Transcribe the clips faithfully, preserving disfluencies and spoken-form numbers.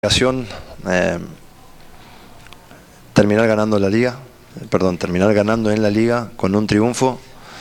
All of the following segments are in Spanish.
Eh, terminar ganando la liga, perdón, terminar ganando en la liga con un triunfo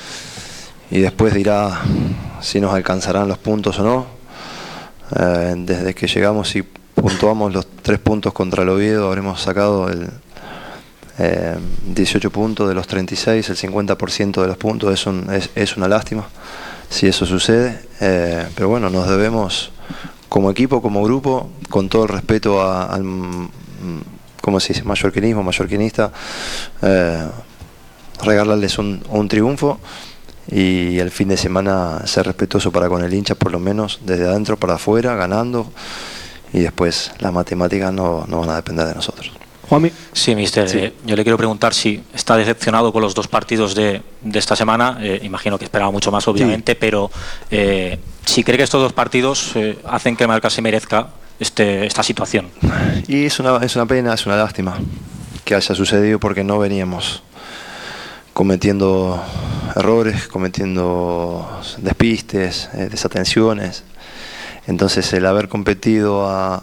y después dirá si nos alcanzarán los puntos o no. Eh, desde que llegamos y puntuamos los tres puntos contra el Oviedo, habremos sacado el eh, dieciocho puntos de los treinta y seis, el cincuenta por ciento de los puntos. Es, un, es, es una lástima si eso sucede, eh, pero bueno, nos debemos como equipo, como grupo, con todo el respeto a, al, ¿cómo se dice?, mallorquinismo, mallorquinista, eh, regalarles un, un triunfo y el fin de semana ser respetuoso para con el hincha, por lo menos desde adentro para afuera, ganando, y después las matemáticas no, no van a depender de nosotros. Juanmi. Sí, mister, sí. Eh, yo le quiero preguntar si está decepcionado con los dos partidos de, de esta semana. Eh, imagino que esperaba mucho más, obviamente, sí. pero eh, si cree que estos dos partidos eh, hacen que Mallorca se merezca este, esta situación. Y es una, es una pena, es una lástima que haya sucedido, porque no veníamos cometiendo errores, cometiendo despistes, eh, desatenciones. Entonces el haber competido a...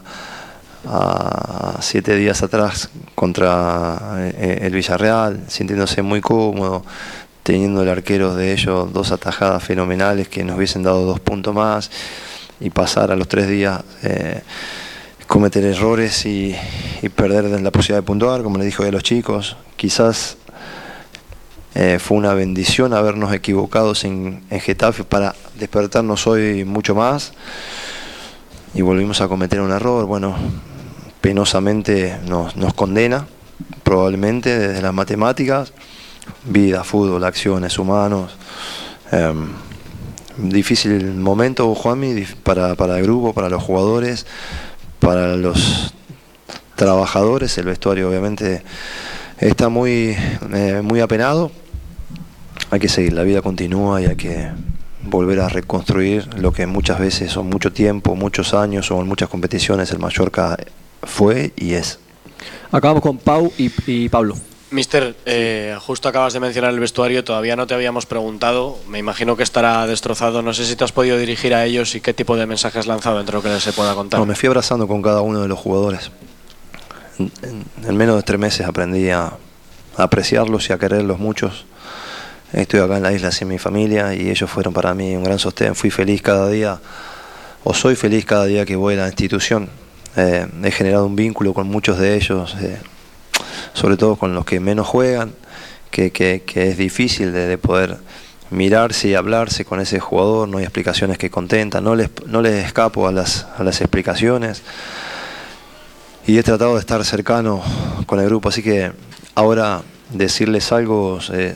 a siete días atrás contra el Villarreal, sintiéndose muy cómodo, teniendo el arquero de ellos dos atajadas fenomenales que nos hubiesen dado dos puntos más, y pasar a los tres días eh, cometer errores y, y perder la posibilidad de puntuar, como le dijo a los chicos. Quizás eh, fue una bendición habernos equivocado en, en Getafe para despertarnos hoy mucho más, y volvimos a cometer un error. Bueno, penosamente nos, nos condena, probablemente desde las matemáticas, vida, fútbol, acciones, humanos. Eh, difícil momento, Juanmi, para, para el grupo, para los jugadores, para los trabajadores. El vestuario obviamente está muy, eh, muy apenado. Hay que seguir, la vida continúa y hay que volver a reconstruir lo que muchas veces, o mucho tiempo, muchos años, o en muchas competiciones el Mallorca fue y es. Acabamos con Pau y, y Pablo. Mister, eh, justo acabas de mencionar el vestuario, todavía no te habíamos preguntado, me imagino que estará destrozado, no sé si te has podido dirigir a ellos y qué tipo de mensaje has lanzado entre lo que se pueda contar. No, me fui abrazando con cada uno de los jugadores. En, en, en menos de tres meses aprendí a, a apreciarlos y a quererlos muchos. Estoy acá en la isla sin mi familia y ellos fueron para mí un gran sostén. Fui feliz cada día, o soy feliz cada día que voy a la institución. Eh, he generado un vínculo con muchos de ellos, eh, sobre todo con los que menos juegan, que, que, que es difícil de, de poder mirarse y hablarse con ese jugador. No hay explicaciones que contentan, no les, no les escapo a las, a las explicaciones, y he tratado de estar cercano con el grupo, así que ahora decirles algo, eh,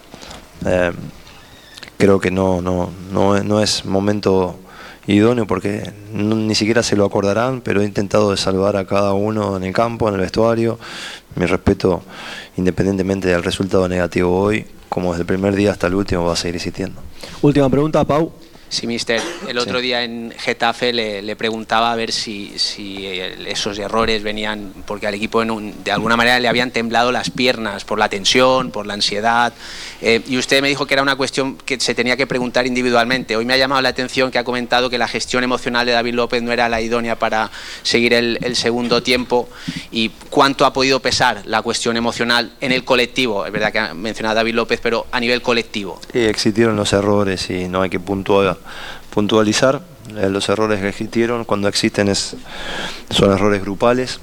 eh, creo que no, no, no, no es momento idóneo, porque no, ni siquiera se lo acordarán, pero he intentado de salvar a cada uno en el campo, en el vestuario. Mi respeto, independientemente del resultado negativo hoy, como desde el primer día hasta el último, va a seguir existiendo. Última pregunta, Pau. Sí, mister. El otro sí. día en Getafe le, le preguntaba a ver si, si esos errores venían porque al equipo en un, de alguna manera le habían temblado las piernas por la tensión, por la ansiedad, eh, y usted me dijo que era una cuestión que se tenía que preguntar individualmente. Hoy me ha llamado la atención que ha comentado que la gestión emocional de David López no era la idónea para seguir el, el segundo tiempo, y cuánto ha podido pesar la cuestión emocional en el colectivo. Es verdad que ha mencionado a David López, pero a nivel colectivo. Sí, existieron los errores y no hay que puntuar puntualizar eh, los errores que existieron. Cuando existen es, son errores grupales,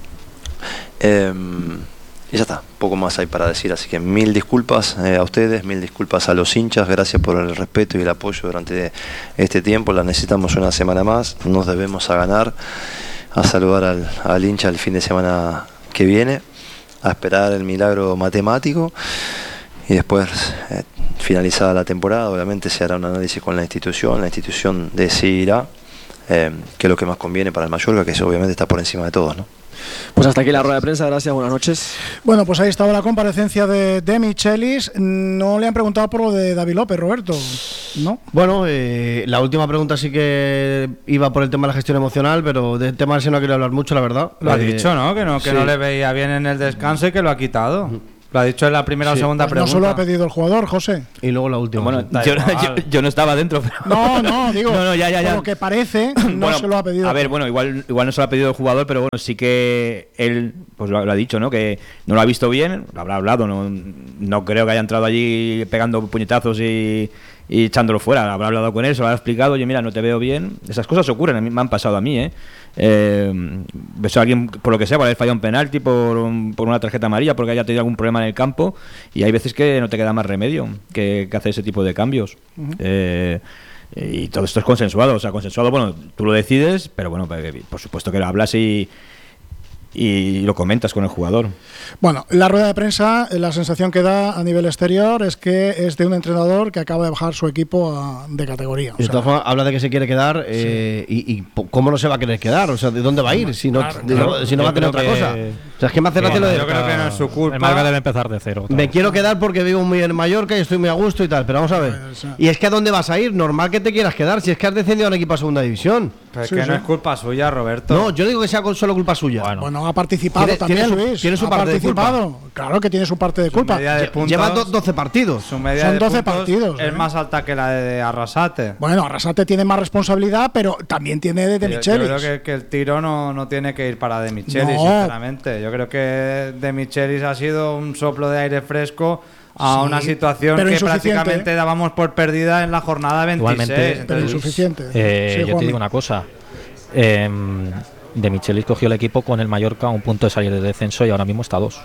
eh, y ya está, poco más hay para decir, así que mil disculpas eh, a ustedes, mil disculpas a los hinchas, gracias por el respeto y el apoyo durante este tiempo. La necesitamos una semana más, nos debemos a ganar, a saludar al, al hincha el fin de semana que viene, a esperar el milagro matemático, y después eh, finalizada la temporada, obviamente se hará un análisis con la institución, la institución decidirá eh, qué es lo que más conviene para el Mallorca, que eso obviamente está por encima de todos, ¿no? Pues hasta aquí la rueda de prensa, gracias, buenas noches. Bueno, pues ahí estaba la comparecencia de, de Michelis. No le han preguntado por lo de David López, Roberto, ¿no? Bueno, eh, la última pregunta sí que iba por el tema de la gestión emocional, pero del tema sí no quiero hablar mucho, la verdad. Lo ha eh, dicho, ¿no? Que no, que sí. no le veía bien en el descanso y que lo ha quitado. Lo ha dicho en la primera sí. o segunda pues pregunta. No solo ha pedido el jugador, José. Y luego la última. Bueno, Da yo, igual. yo, yo no estaba dentro. Pero No, no, digo, no, no, ya, ya, ya. por lo que parece, no Bueno, se lo ha pedido. A ver, bueno, igual, igual no se lo ha pedido el jugador, pero bueno, sí que él pues lo, lo ha dicho, ¿no? Que no lo ha visto bien, lo habrá hablado, no, no creo que haya entrado allí pegando puñetazos y, y echándolo fuera. Habrá hablado con él, se lo habrá explicado, oye, mira, no te veo bien. Esas cosas ocurren, a mí, me han pasado a mí, ¿eh? Eh, ves a alguien, por lo que sea, por haber fallado un penalti, por, un- por una tarjeta amarilla, porque haya tenido algún problema en el campo, y hay veces que no te queda más remedio que, que hacer ese tipo de cambios. Ujú. Eh, y todo esto es consensuado, o sea, consensuado, bueno, tú lo decides, pero bueno, por supuesto que lo hablas y, y lo comentas con el jugador. Bueno, la rueda de prensa, eh, la sensación que da a nivel exterior es que es de un entrenador que acaba de bajar su equipo a- de categoría. O Y de sea, todas formas, habla de que se quiere quedar eh, y, y po- cómo no se va a querer quedar, o sea, ¿de dónde va a ir si no, Claro, de- claro. si no va a Yo tener otra creo cosa? que- O sea, es que me hace gracia lo de... yo creo que no es su culpa. El Málaga debe empezar de cero. otra Me vez. quiero quedar porque vivo muy en Mallorca y estoy muy a gusto y tal, pero vamos a ver. Pues, sí. Y es que ¿a dónde vas a ir? Normal que te quieras quedar, si es que has descendido a un equipo a segunda división. Pero es Sí, que sí. no es culpa suya, Roberto. No, yo digo que sea con- solo culpa suya. Bueno. bueno, ha participado Tiene- también, tiene su- Luis. tiene su ha parte de participado. Claro que tiene su parte de culpa. media de Lle- puntos- Lleva do- doce partidos. Su media Son de doce puntos partidos, es ¿eh? más alta que la de Arrasate. Bueno, Arrasate tiene más responsabilidad, pero también tiene de, de Yo- Michelis. Yo creo que, que el tiro no, no tiene que ir para De Michelis, No. sinceramente. Yo creo que De Michelis ha sido un soplo de aire fresco a Sí, una situación pero que insuficiente. prácticamente dábamos por perdida en la jornada veintiséis. Igualmente, pero Entonces, insuficiente. Eh, Sí, yo te Juanmi. digo una cosa. Eh, de Michelis cogió el equipo con el Mallorca a un punto de salir de descenso y ahora mismo está a dos.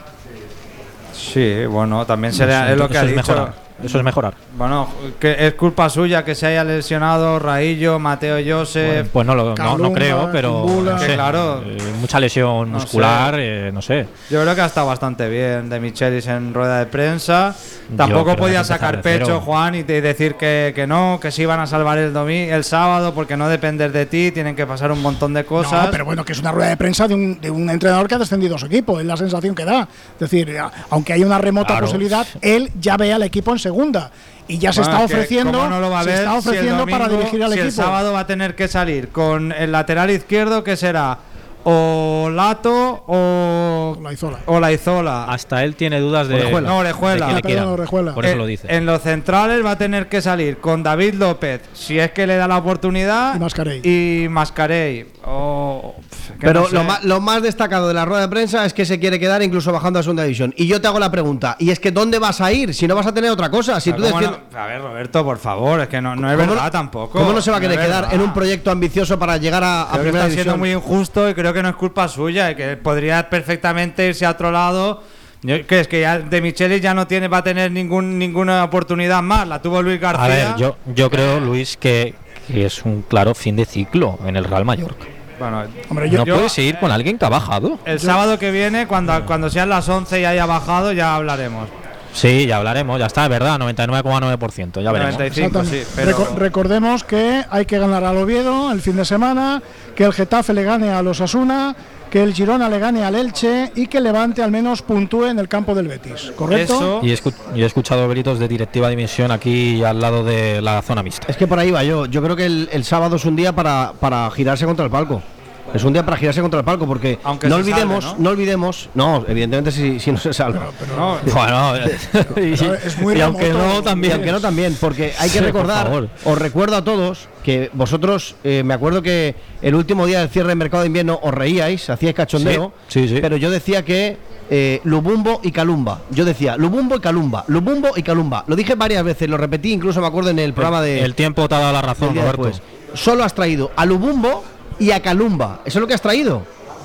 sí, bueno, también se le- Eso- es lo que eso ha es dicho. mejorar. Eso es mejorar. Bueno, que es culpa suya que se haya lesionado Raillo, Mateo Joseph. Pues no, lo, no, no Calumba, creo, pero Kumbula. no sé, Que claro. eh, mucha lesión No muscular, eh, no sé. Yo creo que ha estado bastante bien De Michelis en rueda de prensa. Tampoco creo que podía hay que empezar sacar de pecho, cero. Juan, y de decir que, que no, que se iban a salvar el domingo, el sábado, porque no depender de ti, tienen que pasar un montón de cosas. No, pero bueno, que es una rueda de prensa de un, de un entrenador que ha descendido a su equipo, es la sensación que da. Es decir, a- aunque hay una remota Claro. posibilidad, él ya ve al equipo en segunda y ya se Bueno, está es que ofreciendo, ¿cómo no lo va a se ver está si el ofreciendo para domingo- dirigir al si equipo. el sábado va a tener que salir con el lateral izquierdo, que será o Lato o Olaizola. o Laizola. Hasta él tiene dudas de, Orejuela. No, Orejuela. de quién Ah, le quiera. perdón, Orejuela. Por eso Eh, lo dice. En los centrales va a tener que salir con David López, si es que le da la oportunidad. Y Mascarell. Y Mascarell. O- pf, que Pero no sé. lo, ma- lo más destacado de la rueda de prensa es que se quiere quedar incluso bajando a segunda división. Y yo te hago la pregunta, y es que ¿dónde vas a ir si no vas a tener otra cosa? Si Pero tú ¿cómo desciendes- no? A ver, Roberto, por favor, es que no, no es ¿Cómo verdad no- tampoco. ¿Cómo no se va a querer es quedar verdad. en un proyecto ambicioso para llegar a, a Creo que primera está siendo división? muy injusto y creo que no es culpa suya y que podría perfectamente irse a otro lado. Yo- que es que ya De Michelis ya no tiene va a tener ningún ninguna oportunidad más. La tuvo Luis García. A ver, yo, yo creo, Luis, que, que es un claro fin de ciclo en el Real Mallorca. Bueno, Hombre, yo- no yo- puedes seguir con alguien que ha bajado. el sábado que viene, cuando, cuando sean las once y haya bajado, ya hablaremos. Sí, ya hablaremos, ya está, es verdad, noventa y nueve coma nueve por ciento, ya veremos. noventa y cinco, sí, Exactamente. pero Reco- recordemos que hay que ganar al Oviedo el fin de semana, que el Getafe le gane a los Osasuna, que el Girona le gane al Elche y que el Levante al menos puntúe en el campo del Betis, ¿correcto? Eso- Y he, escu- y he escuchado gritos de directiva de dimisión aquí al lado de la zona mixta. Es que por ahí va yo. Yo creo que el, el sábado es un día para, para girarse contra el palco. Es un día para girarse contra el palco porque Aunque no se olvidemos, salve, no, ¿no? olvidemos, no, evidentemente si, si no se salva. no, Bueno, y, es muy y aunque remoto. no, Y también. aunque no también, porque hay que Sí, por recordar, favor. os recuerdo a todos que vosotros, eh, me acuerdo que el último día del cierre del mercado de invierno os reíais, hacíais cachondeo, Sí, sí, sí. pero yo decía que eh, Lubumbo y Calumba, yo decía Lubumbo y Calumba, Lubumbo y Calumba, lo dije varias veces, lo repetí, incluso me acuerdo en el programa de... El tiempo te ha dado la del razón, día Roberto. después. Solo has traído a Lubumbo y a Calumba, eso es lo que has traído.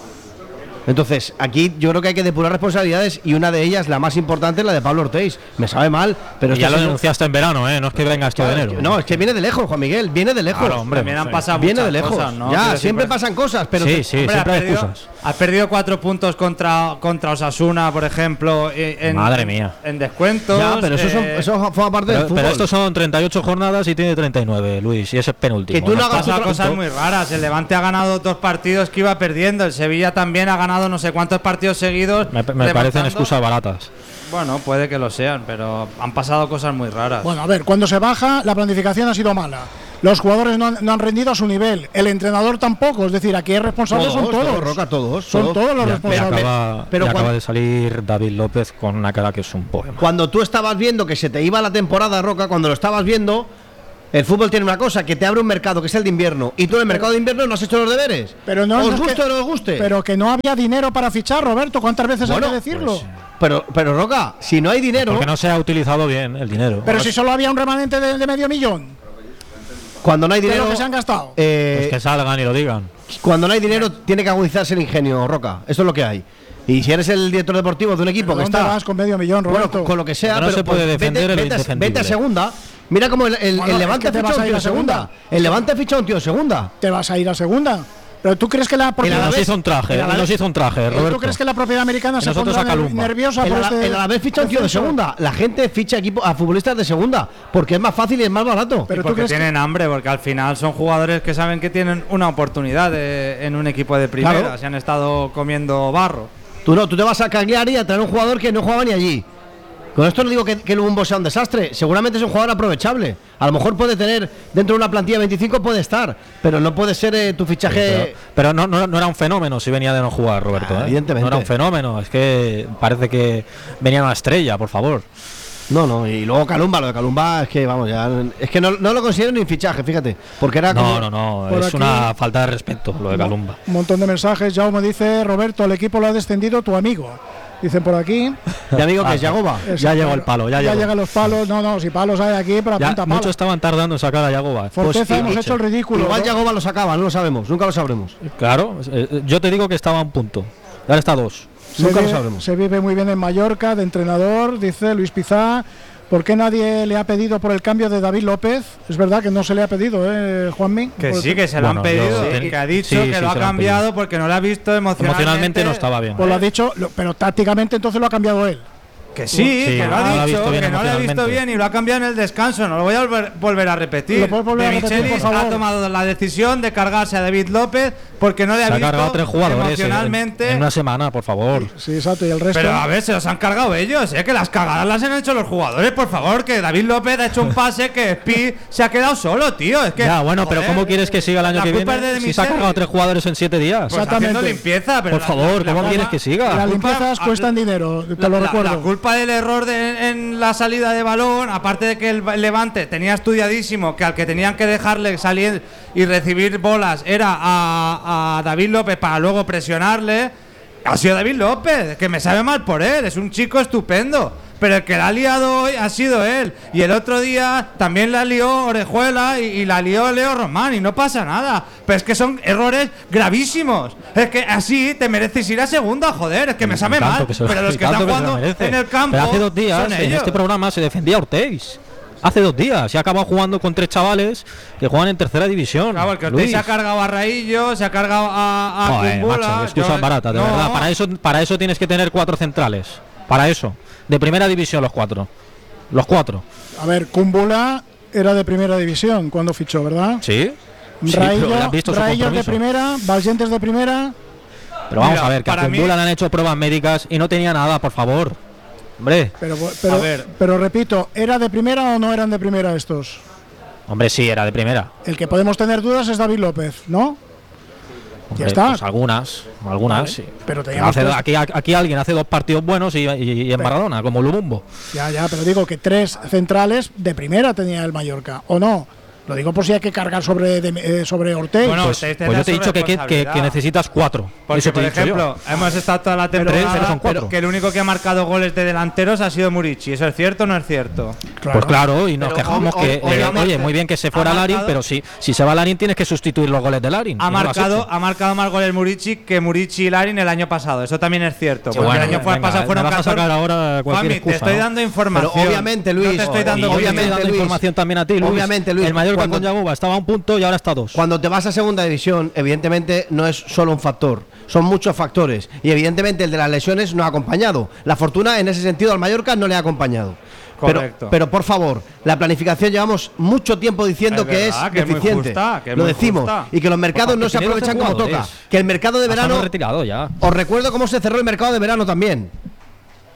Entonces, aquí yo creo que hay que depurar responsabilidades y una de ellas, la más importante, es la de Pablo Ortiz. Me sabe mal, pero Y ya este lo señor- denunciaste en verano, ¿eh? No es que venga esto de enero. No, es que viene de lejos, Juan Miguel, viene de lejos. Claro, hombre, también han sí. pasado Viene muchas de lejos. cosas, ¿no? Ya, Quiero siempre decir, pasan cosas, pero Sí, te- sí, Hombre, siempre has hay perdido, excusas. has perdido cuatro puntos contra, contra Osasuna, por ejemplo. eh, En, Madre mía. En descuentos. Ya, pero eso, son- eh, eso forma parte del Pero, fútbol. pero estos son treinta y ocho jornadas y tiene treinta y nueve, Luis, y ese es penúltimo. Que tú no ¿no? hagas Pasa otro- cosas muy raras. El Levante ha ganado dos partidos que iba perdiendo. El Sevilla también ha ganado no sé cuántos partidos seguidos. Me, me parecen remontando. excusas baratas. Bueno, puede que lo sean, pero han pasado cosas muy raras. Bueno, a ver, cuando se baja, la planificación ha sido mala. Los jugadores no han, no han rendido a su nivel. El entrenador tampoco. Es decir, aquí es responsable Todos, son todos. todos, Roca, todos. Son todos. todos los Y responsables. acaba, pero y cuando- acaba de salir David López con una cara que es un poema. Cuando tú estabas viendo que se te iba la temporada, Roca, cuando lo estabas viendo, el fútbol tiene una cosa, que te abre un mercado, que es el de invierno. Y tú en el mercado de invierno no has hecho los deberes. Pero no, ¿Os no es guste que- o no os guste? Pero que no había dinero para fichar, Roberto. ¿Cuántas veces Bueno, hay que decirlo? pues, Pero, pero Roca, si no hay dinero, Porque no se ha utilizado bien el dinero. Pero si solo había un remanente de, de medio millón. cuando no hay ¿Qué es dinero, lo que se han gastado? eh, Pues que salgan y lo digan. cuando no hay dinero tiene que agudizarse el ingenio, Roca. Eso es lo que hay. Y si eres el director deportivo de un equipo que ¿Dónde está vas con medio millón, bueno, Roberto? con lo que sea, Porque no pero se puede pues, defender vete, el vete a- indefendible. vete a segunda. Mira cómo el, el- Bueno, el Levante es que te ha vas fichado a un ir tío a de segunda. segunda. El Levante ha fichado un tío de segunda. Te vas a ir a segunda. Pero tú crees que la Y propiedad. nos hizo un traje, el Alavés- nos hizo un traje, ¿Tú Roberto. crees que la propiedad americana Y se nosotros pondrá a ner- Calumba. nerviosa El, por Ala- este el Alavés ficha un tío de descenso? segunda. La gente ficha equipo a futbolistas de segunda porque es más fácil y es más barato. Pero tú porque crees que- tienen hambre, porque al final son jugadores que saben que tienen una oportunidad de- en un equipo de primera. Claro. Se han estado comiendo barro. Tú no, tú te vas a Cagliari a traer un jugador que no jugaba ni allí. Con esto no digo que, que el Lumumbo sea un desastre. Seguramente es un jugador aprovechable. A lo mejor puede tener dentro de una plantilla de veinticinco, puede estar. Pero no puede ser eh, tu fichaje. Pero, pero no, no, no era un fenómeno si venía de no jugar, Roberto. Ah, ¿eh? evidentemente. No era un fenómeno. Es que parece que venía una estrella, por favor. No, no. Y luego Calumba, lo de Calumba es que, vamos, ya. Es que no, no lo considero ni fichaje, fíjate. Porque era como. No, no, no. Por Es aquí- una falta de respeto lo de Calumba. Un montón de mensajes. Jaume dice: Roberto, el equipo lo ha descendido tu amigo. Dicen por aquí. ¿De amigo que Ah, es Yagoba? Eso, Ya llegó claro. el palo, ya llegó. llegan los palos. No, no, si palos hay aquí, pero Ya, apunta muchos palo. estaban tardando en sacar a Yagoba. Forteza, Pues, hemos y- hecho el ridículo. Igual ¿no? Yagoba lo sacaba, no lo sabemos. Nunca lo sabremos. Claro, eh, yo te digo que estaba a un punto. Y ahora está a dos. Se Nunca lo vive- sabremos. Se vive muy bien en Mallorca, de entrenador, dice Luis Pizá. ¿Por qué nadie le ha pedido por el cambio de David López? Es verdad que no se le ha pedido, ¿eh, Juanmi? Que Por- sí, que se lo Bueno, han pedido. yo- y que ha dicho sí, que sí, lo se ha lo han cambiado pedido. porque no lo ha visto emocionalmente. Emocionalmente no estaba bien. Pues lo ha dicho, lo- pero tácticamente entonces lo ha cambiado él. Que sí, Sí, que lo no ha lo ha dicho, visto bien que no lo ha visto emocionalmente. bien y lo ha cambiado en el descanso. No lo voy a volver, volver a repetir. ¿Lo puedes volver a De repetir, Michelis por favor? ha tomado la decisión de cargarse a David López porque no le ha Se ha visto cargado a tres jugadores en- emocionalmente. en, una semana, por favor. Sí, exacto, y el resto. Pero a ver, se los han cargado ellos, ¿eh? Que las cagadas las han hecho los jugadores, por favor. Que David López ha hecho un pase que Pi se ha quedado solo, tío. Es que, Ya, bueno, pero joder, ¿cómo quieres que siga el año la que culpa viene? es de Si se ha Michelis. cargado a tres jugadores en siete días. Pues Exactamente. haciendo limpieza, pero Por favor, ¿cómo culpa- quieres que siga? Las culpa- limpiezas a- cuestan dinero, te la, lo la- recuerdo. la culpa del error de- en la salida de balón, aparte de que el Levante tenía estudiadísimo que al que tenían que dejarle salir y recibir bolas era a, a David López para luego presionarle, ha sido David López, que me sabe mal por él, es un chico estupendo. Pero el que la ha liado hoy ha sido él. Y el otro día también la lió Orejuela y, y la lió Leo Román. Y no pasa nada. Pero es que son errores gravísimos. Es que así te mereces ir a segunda, joder. Es que me sabe Tanto mal. que se lo- Pero los y que tanto están que se lo jugando merece. en el campo. Pero hace dos días son en ellos. este programa se defendía Ortiz. Hace dos días. Se ha acabado jugando con tres chavales que juegan en tercera división. Claro, porque Ortiz Luis. se ha cargado a Raillo, se ha cargado a, a Joder, Kumbula. macho, qué excusas Yo- baratas, de no, verdad. Para eso, para eso tienes que tener cuatro centrales. Para eso. De primera división los cuatro. Los cuatro. A ver, Kumbula era de primera división cuando fichó, ¿verdad? Sí. Sí, Raillo, pero has visto su Raillo de compromiso. primera, Valgentes de primera. Pero vamos Mira, a ver, que a para mí- Kumbula le han hecho pruebas médicas y no tenía nada, por favor. Hombre, Pero, pero, A ver. pero repito, ¿era de primera o no eran de primera estos? hombre, sí, era de primera. El que podemos tener dudas es David López, ¿no? Hombre, Ya está. pues algunas, algunas, Vale, sí. pero Pero teníamos hace- tres- aquí, aquí alguien hace dos partidos buenos y, y- y en Pero- Maradona, como Lumumbo. Ya, ya, pero digo que tres centrales de primera tenía el Mallorca, ¿o no? Lo digo por si hay que cargar sobre, de- eh, sobre Ortega. Bueno, Pues, Ortiz pues tendrá yo te he su dicho que, que, que- que responsabilidad. necesitas cuatro. Porque, Eso te por he dicho yo. ejemplo, hemos estado toda la temporada pero son cuatro. que el único que ha marcado goles de delanteros ha sido Murici. ¿Eso es cierto o no es cierto? Pues claro, y nos Pero quejamos ob- que, ob- eh, obviamente oye, muy bien que se fuera ha Larin, marcado- pero si, si se va Larin tienes que sustituir los goles de Larin. Ha y no lo has marcado, hecho. ha marcado más goles Murici que Murici y Larin el año pasado. Eso también es cierto. Sí, Porque bueno, el año venga, pasado fueron me vas a catorce. sacar ahora cualquier Juanmi, te excusa, estoy ¿no? dando información. Pero obviamente, Luis, No te estoy Y dando yo te estoy obviamente, dando Luis. información también a ti, Luis. Obviamente, Luis, El Mallorca cuando- con Yagoba estaba a un punto y ahora está a dos. Cuando te vas a segunda división, evidentemente no es solo un factor, son muchos factores. Y evidentemente el de las lesiones no ha acompañado. La fortuna en ese sentido al Mallorca no le ha acompañado. Pero, Correcto. pero por favor, la planificación llevamos mucho tiempo diciendo Es que verdad, es que es muy deficiente. justa, que es Lo muy decimos. justa. Y que los mercados no se tiene doce aprovechan como toca. jugadores. Que el mercado de Hasta verano. no retirado ya. Os recuerdo cómo se cerró el mercado de verano también.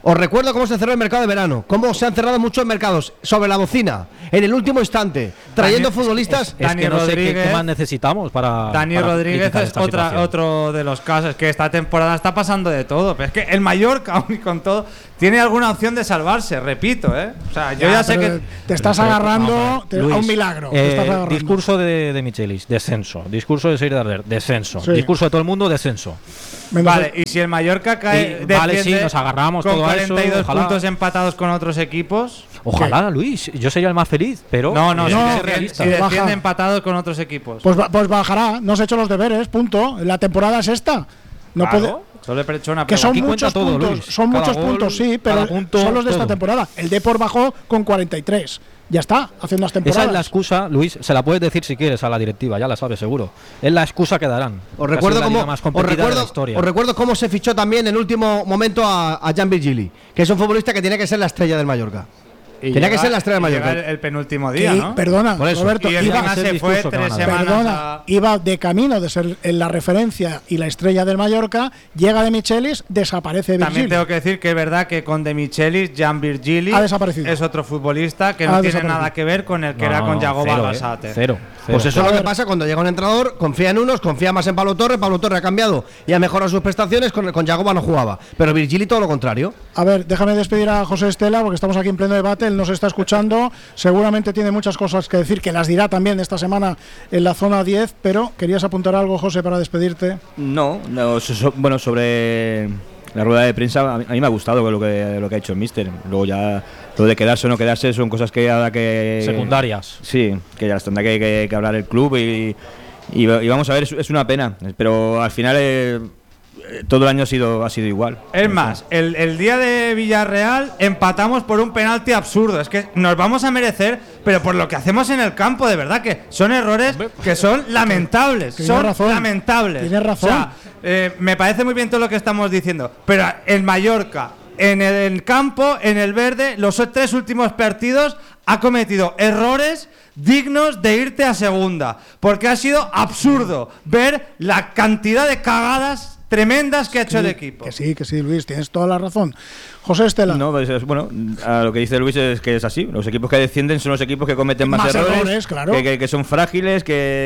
Os recuerdo cómo se cerró el mercado de verano, cómo se han cerrado muchos mercados sobre la bocina, en el último instante, trayendo Dani, futbolistas. Es, es Dani que no sé qué, Rodríguez- qué más necesitamos para. Dani para Rodríguez criticar es esta otra, situación. otro de los casos, que esta temporada está pasando de todo. Pero es que el Mallorca, aún y con todo, tiene alguna opción de salvarse, repito, ¿eh? O sea, yo ya, Ya, sé pero que. te estás Pero, agarrando vamos te- ver, a un Luis, milagro. te eh, estás agarrando. discurso de, de Michelis, descenso. Discurso de Seir Darder, descenso. Sí. Discurso de todo el mundo, descenso. Venga, Vale, y si el Mallorca cae. Y- vale, defiende sí, nos agarramos con todo a eso, cuarenta y dos ojalá. puntos empatados con otros equipos. Ojalá, Luis. Yo sería el más feliz, pero. No, no, hay si que no, ser defiende, realista. si Baja. defiende empatados con otros equipos. Pues, ba- pues bajará, no has hecho los deberes, punto. La temporada es esta. No Claro, puede. solo le he hecho una Que son aquí pregunta. cuenta muchos todo, puntos, Luis. son Cada muchos gol, puntos, sí, pero cada punto, son los de esta todo. temporada. El Depor bajó con cuarenta y tres. Ya está, hace unas temporadas. Esa es la excusa, Luis. Se la puedes decir si quieres a la directiva, ya la sabes seguro. Es la excusa que darán. Os Que ha recuerdo, sido la cómo, liga más os, competida de la recuerdo, historia. os recuerdo cómo se fichó también en último momento a, a Jan Virgili, que es un futbolista que tiene que ser la estrella del Mallorca. Y Tenía que llega- ser la estrella del y llega Mallorca. El, el penúltimo Que- día, ¿no? Perdona, Por eso. Roberto, Y iba, encima es el se fue discurso que tres van a dar. semanas perdona, a- iba de camino de ser en la referencia y la estrella del Mallorca, llega de Michelis, desaparece También Virgili. tengo que decir que es verdad que con De Michelis, Jan Virgili Ha desaparecido. es otro futbolista que no Ha tiene desaparecido. nada que ver con el que No, era con Yagoba cero, eh. Gasate. Cero, cero. Pues eso es A lo que ver. pasa cuando llega un entrenador, confía en unos, confía más en Pablo Torre. Pablo Torre ha cambiado y ha mejorado sus prestaciones, con, con Yagoba no jugaba. Pero Virgili todo lo contrario. A ver, déjame despedir a José Estela porque estamos aquí en pleno debate, él nos está escuchando, seguramente tiene muchas cosas que decir, que las dirá también esta semana en la zona diez, pero ¿querías apuntar algo, José, para despedirte? No, no so- so- bueno, sobre la rueda de prensa, a mí, a mí me ha gustado lo que, lo que ha hecho el míster. Luego ya lo de quedarse o no quedarse son cosas que habrá que... Secundarias. Sí, que ya las tendrá que, que- que hablar el club y, y, y vamos a ver, es, es una pena, pero al final eh, eh, todo el año ha sido, ha sido igual. Es más, el, el día de Villarreal empatamos por un penalti absurdo. Es que nos vamos a merecer, pero por lo que hacemos en el campo, de verdad que son errores que son lamentables. Tienes Son razón. lamentables. Tienes razón. O sea, eh, me parece muy bien todo lo que estamos diciendo, pero el Mallorca, en el campo, en el verde, los tres últimos partidos ha cometido errores dignos de irte a segunda, porque ha sido absurdo ver la cantidad de cagadas tremendas que ha hecho el equipo. Que sí, que sí, Luis, tienes toda la razón. José Estela. No, pues, es- bueno, a lo que dice Luis es que es así. Los equipos que descienden son los equipos que cometen más, Más errores, errores, claro. que, que- que son frágiles,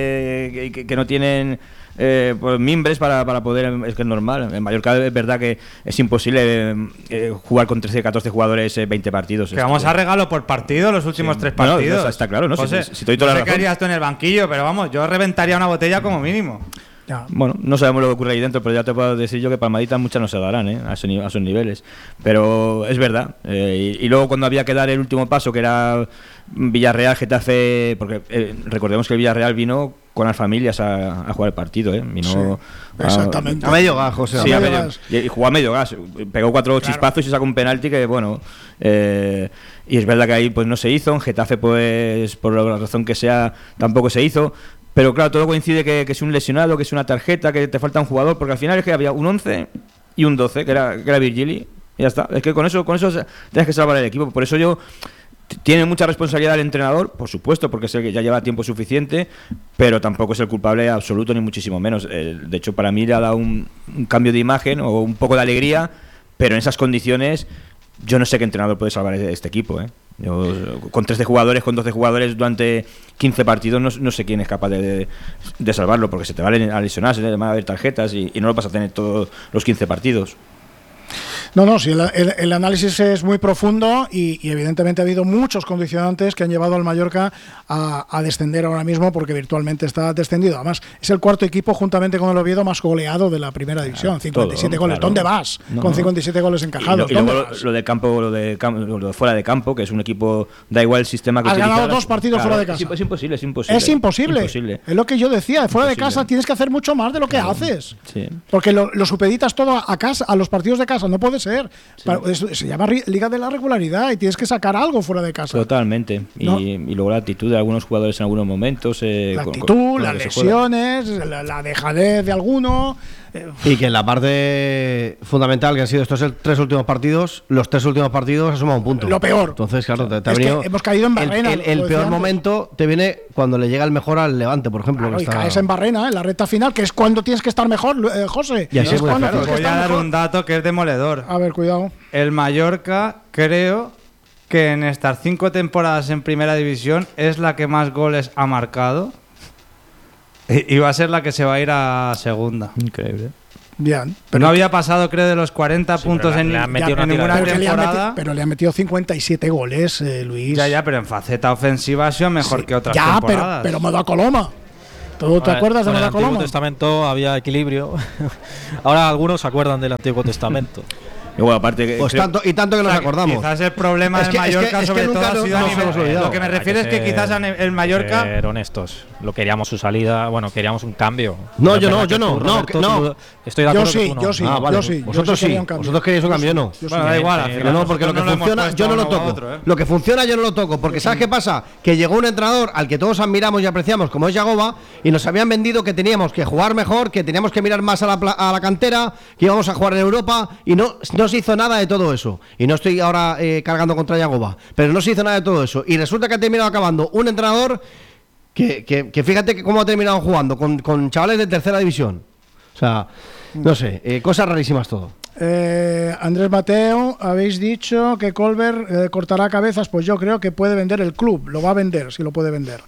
que, que, que no tienen eh, pues, mimbres para, para poder. Es que es normal. En Mallorca es verdad que es imposible eh, eh, jugar con trece, catorce jugadores eh, veinte partidos. Que Esto- vamos a regalo por partido los últimos Sí. tres No, no, partidos. está- está claro, ¿no? Si- José, si- si te doy toda no la sé qué razón. harías tú en el banquillo, pero vamos, yo reventaría una botella como mínimo. Ya. Bueno, no sabemos lo que ocurre ahí dentro, pero ya te puedo decir yo que palmaditas muchas no se darán, ¿eh? a, ese ni- a esos niveles. Pero es verdad. Eh, y, y luego cuando había que dar el último paso, que era Villarreal, Getafe, porque eh, recordemos que el Villarreal vino con las familias a, a jugar el partido, ¿eh? Vino Sí, exactamente. A medio gas, José. Sí, A a medio medio, gas. y, y jugó a medio gas. Pegó cuatro chispazos y sacó un penalti que, bueno. eh, y es verdad que ahí pues no se hizo. En Getafe, pues por la razón que sea, tampoco se hizo. Pero claro, todo coincide que, que es un lesionado, que es una tarjeta, que te falta un jugador, porque al final es que había un once y un doce, que era, que era Virgili, y ya está. Es que con eso, con eso tienes que salvar el equipo. Por eso yo t- tiene mucha responsabilidad el entrenador, por supuesto, porque es el que ya lleva tiempo suficiente, pero tampoco es el culpable absoluto, ni muchísimo menos. Eh, de hecho, para mí le ha dado un, un cambio de imagen o un poco de alegría, pero en esas condiciones yo no sé qué entrenador puede salvar este equipo, ¿eh? Yo, con trece jugadores, con doce jugadores durante quince partidos, no, no sé quién es capaz de, de, de salvarlo, porque se te van a lesionar, se te van a ver tarjetas y, y no lo vas a tener todos los quince partidos. No, no, sí, el, el- el análisis es muy profundo y, y evidentemente ha habido muchos condicionantes que han llevado al Mallorca a, a descender ahora mismo porque virtualmente está descendido. Además, es el cuarto equipo juntamente con el Oviedo más goleado de la primera división, cincuenta y siete todo, goles. claro. ¿Dónde vas No, con no. cincuenta y siete goles encajados? Y, lo- y ¿Dónde luego vas? lo, lo de campo, lo de, cam- lo de fuera de campo, que es un equipo, da igual el sistema que Has ganado utilizaras. dos partidos fuera de casa. Es, imp- es imposible, es imposible. Es imposible. Imposible. Es lo que yo decía. Fuera de Imposible. casa tienes que hacer mucho más de lo que haces. Sí. Porque lo, lo supeditas todo a, a casa, a los partidos de casa. No puede ser. Para- es- se llama ri- Liga de la Regularidad y tienes que sacar algo fuera de casa. Totalmente. No. Y, y luego la actitud de algunos jugadores en algunos momentos. eh, La con- actitud, con- con las lo que se juega. lesiones, la, la dejadez de alguno. eh, Y que en la parte fundamental que han sido estos tres últimos partidos, los tres últimos partidos ha sumado un punto. Lo peor. Entonces, claro, te, te ha Es que venido. hemos caído en barrena, El, el- lo el decía peor antes. momento te viene cuando le llega el mejor al Levante, por ejemplo. Claro, que y está- caes en barrena, en la recta final, que es cuando tienes que estar mejor, eh, José. Y así es es muy cuando claro. tienes que Voy a estar dar mejor. un dato que es demoledor. A ver, cuidado. El Mallorca, creo que en estas cinco temporadas en Primera División es la que más goles ha marcado. Y, y va a ser la que se va a ir a Segunda. Increíble. Bien. Pero no había pasado, creo, de los cuarenta sí, puntos en, ya, en ninguna pero temporada. Le metido, pero le ha metido cincuenta y siete goles, eh, Luis. Ya, ya, pero en faceta ofensiva ha sido mejor sí, que otras ya, temporadas. Ya, pero, pero Moda Coloma. ¿Tú te acuerdas de Moda Coloma? En el Antiguo Testamento había equilibrio. Ahora algunos se acuerdan del Antiguo Testamento. Y bueno, aparte que pues tanto, y tanto que nos o sea, acordamos. Quizás el problema es del que, Mallorca, es que, sobre es que todo, ha sido no, a nivel. No, lo que me refiero es que quizás el Mallorca. Ser honestos. Lo queríamos su salida. Bueno, queríamos un cambio. No, yo no, yo no. No, no. Estoy de acuerdo. Yo sí, que tú no. yo sí. Ah, vale. Yo sí. Vosotros yo sí. sí. Vosotros queréis un cambio, no. Bueno, da igual. No, porque lo que funciona, yo no lo toco. Lo que funciona, yo no lo toco. Porque ¿sabes qué pasa? Que llegó un entrenador al que todos admiramos y apreciamos, como es Yagoba, y nos habían vendido que teníamos que jugar mejor, que teníamos que mirar más a la, a la cantera, que íbamos a jugar en Europa, y no, no se hizo nada de todo eso. Y no estoy ahora eh, cargando contra Yagoba, pero no se hizo nada de todo eso. Y resulta que ha terminado acabando un entrenador que, que, que fíjate que cómo ha terminado jugando con, con chavales de tercera división. O sea, no sé, eh, cosas rarísimas todo. Eh, Andrés Mateo, habéis dicho que Colbert eh, cortará cabezas. Pues yo creo que puede vender el club, lo va a vender, si lo puede vender.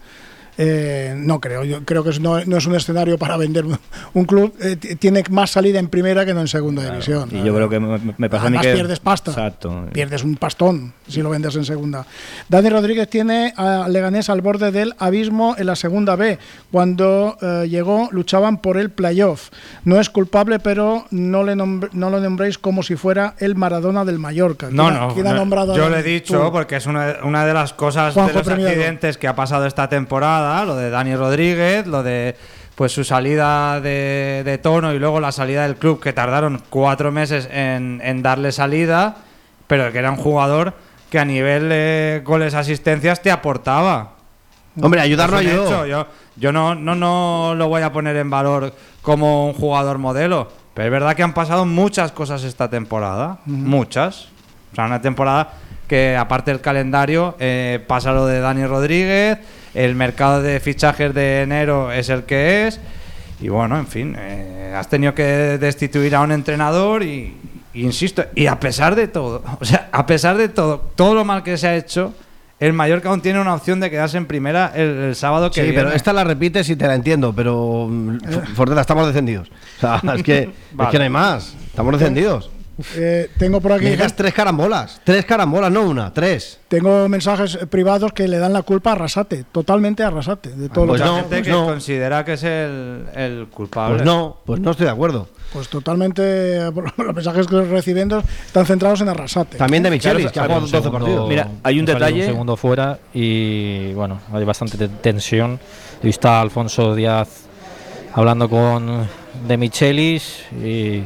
Eh, no creo, yo creo que no, no es un escenario para vender un, un club. Eh, tiene más salida en primera que no en segunda claro, división. Y yo creo que me, me pasa Además a mí que pierdes pasta. Exacto. Pierdes un pastón si lo vendes en segunda. Dani Rodríguez tiene a Leganés al borde del abismo en la segunda B. Cuando eh, llegó luchaban por el playoff. No es culpable, pero no, le nombre, no lo nombréis como si fuera el Maradona del Mallorca. No, ¿Quién, no. ¿quién ha nombrado yo a le he dicho tú? Porque es una, una de las cosas Juanjo de los Premiado. accidentes que ha pasado esta temporada, lo de Dani Rodríguez, lo de pues su salida de, de tono y luego la salida del club, que tardaron cuatro meses en, en darle salida, pero que era un jugador que a nivel de goles, asistencias te aportaba. Hombre, ayudar no ayudó. Hecho, yo yo no, no, no lo voy a poner en valor como un jugador modelo, pero es verdad que han pasado muchas cosas esta temporada, uh-huh. muchas. O sea, una temporada que aparte del calendario eh, pasa lo de Dani Rodríguez, el mercado de fichajes de enero es el que es, y bueno, en fin, eh, has tenido que destituir a un entrenador y, y insisto, y a pesar de todo, o sea, a pesar de todo, todo lo mal que se ha hecho, el Mallorca aún tiene una opción de quedarse en primera el, el sábado que sí, viene. Sí, pero esta la repites y te la entiendo, pero eh. Fortela, estamos descendidos. O sea, es que, vale. es que no hay más, estamos descendidos. Eh, tengo por aquí Necesitas tres carambolas, tres carambolas, no una, tres. Tengo mensajes privados que le dan la culpa a Arrasate, totalmente a Arrasate, de todo pues lo que no, gente pues que no. considera que es el, el culpable. Pues no, pues no estoy de acuerdo. Pues totalmente, los mensajes que estoy recibiendo están centrados en Arrasate. También de Michelis, claro, que ha jugado doce partidos. Mira, hay un detalle. Un segundo fuera y bueno, hay bastante tensión. He visto a Alfonso Díaz hablando con de Michelis y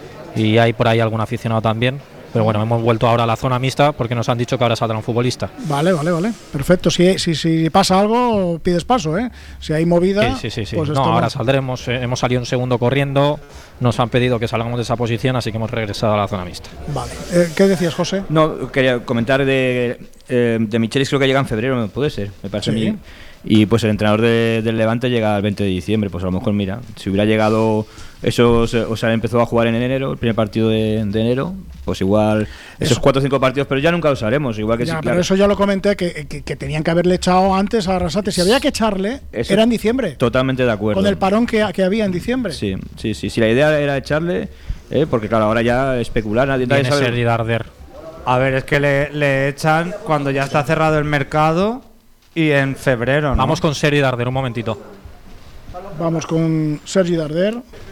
Y hay por ahí algún aficionado también. Pero bueno, hemos vuelto ahora a la zona mixta porque nos han dicho que ahora saldrá un futbolista. Vale, vale, vale. Perfecto. Si, si, si pasa algo, pides paso, ¿eh? Si hay movida. Sí, sí, sí. sí. Pues no, ahora saldremos. Eh, hemos salido un segundo corriendo. Nos han pedido que salgamos de esa posición, así que hemos regresado a la zona mixta. Vale. Eh, ¿Qué decías, José? No, quería comentar de, eh, de Michelis, creo que llega en febrero, puede ser, me parece sí. a mí. Y pues el entrenador de, del Levante llega el veinte de diciembre, pues a lo mejor, mira, si hubiera llegado esos, o sea, empezó a jugar en enero, el primer partido de, de enero, pues igual esos eso. cuatro o cinco partidos, pero ya nunca los haremos, igual que ya, sí, pero claro. eso ya lo comenté, que, que, que tenían que haberle echado antes a Arrasate, si había que echarle, eso, era en diciembre. Totalmente de acuerdo. Con el parón que, que había en diciembre. Sí, sí, sí, sí, la idea era echarle, eh, porque claro, ahora ya especular, nadie, nadie sabe. Sergi Darder. A ver, es que le, le echan cuando ya está cerrado el mercado. Y en febrero, ¿no? Vamos con Sergi Darder, un momentito. Vamos con Sergi Darder.